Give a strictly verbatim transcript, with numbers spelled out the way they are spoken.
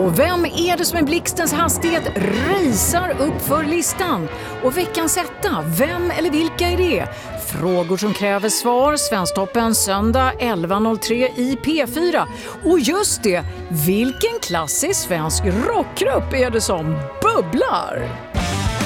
Och vem är det som i blixtens hastighet racear upp för listan? Och veckans etta, vem eller vilka är det? Frågor som kräver svar, Svensktoppen söndag elva noll tre i P fyra. Och just det, vilken klassisk svensk rockgrupp är det som bubblar?